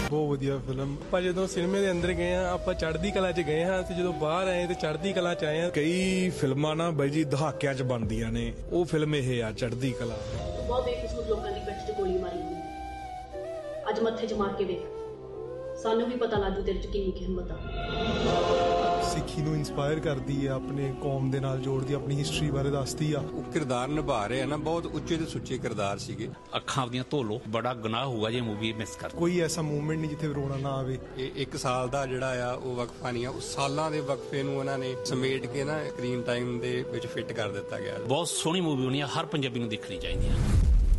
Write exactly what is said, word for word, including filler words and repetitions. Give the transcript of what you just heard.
ਬਹੁਤ ਵਧੀਆ ਫਿਲਮ। ਆਪਾਂ ਜਦੋਂ ਸਿਨੇਮੇ ਦੇ ਅੰਦਰ ਗਏ ਆ, ਆਪਾਂ ਚੜ੍ਹਦੀ ਕਲਾ 'ਚ ਗਏ ਹਾਂ, ਤੇ ਜਦੋਂ ਬਾਹਰ ਆਏ ਤੇ ਚੜ੍ਹਦੀ ਕਲਾ 'ਚ ਆਏ ਆ। ਕਈ ਫਿਲਮਾਂ ਨਾ ਬਾਈ ਜੀ ਦਹਾਕਿਆਂ 'ਚ ਬਣਦੀਆਂ ਨੇ, ਉਹ ਫਿਲਮ ਇਹ ਆ ਚੜ੍ਹਦੀ ਕਲਾ। ਬਹੁਤ ਬੇਕਸੂਰ ਲੋਕਾਂ ਦੀ ਪਿੱਠ 'ਚ ਗੋਲੀ ਮਾਰੀ, ਅੱਜ ਮੱਥੇ 'ਚ ਮਾਰ ਕੇ ਵੇਖ, ਸਾਨੂੰ ਵੀ ਪਤਾ ਲੱਗੂ ਤੇਰੇ 'ਚ ਕਿੰਨੀ ਹਿੰਮਤ ਆ। ਸਿੱਖੀ ਨੂੰ ਇਨਸਪਾਇਰ ਕਰਦੀ ਆ, ਆਪਣੇ ਕੌਮ ਦੇ ਨਾਲ ਜੋੜਦੀ, ਆਪਣੀ ਹਿਸਟਰੀ ਬਾਰੇ ਦੱਸਦੀ ਆ। ਉਹ ਕਿਰਦਾਰ ਨਿਭਾ ਰਹੇ ਆ ਨਾ, ਬਹੁਤ ਉੱਚੇ ਤੇ ਸੁੱਚੇ ਕਿਰਦਾਰ ਸੀਗੇ। ਅੱਖਾਂ ਆਪਦੀਆਂ ਧੋ ਲੋ, ਬੜਾ ਗੁਨਾਹ ਹੋਊਗਾ ਜੇ ਮੂਵੀ ਮਿਸ ਕਰ। ਕੋਈ ਐਸਾ ਮੂਵਮੈਂਟ ਨਹੀਂ ਜਿੱਥੇ ਰੋਣਾ ਨਾ ਆਵੇ। ਇਹ ਇੱਕ ਸਾਲ ਦਾ ਜਿਹੜਾ ਆ ਉਹ ਵਕਫਾ ਨਹੀਂ ਆ, ਉਸ ਸਾਲਾਂ ਦੇ ਵਕਫੇ ਨੂੰ ਉਹਨਾਂ ਨੇ ਸਮੇਟ ਕੇ ਨਾ ਸਕਰੀਨ ਟਾਈਮ ਦੇ ਵਿੱਚ ਫਿੱਟ ਕਰ ਦਿੱਤਾ ਗਿਆ। ਬਹੁਤ ਸੋਹਣੀ ਮੂਵੀ ਹੋਣੀ ਆ, ਹਰ ਪੰਜਾਬੀ ਨੂੰ ਦੇਖਣੀ ਚਾਹੀਦੀ ਆ।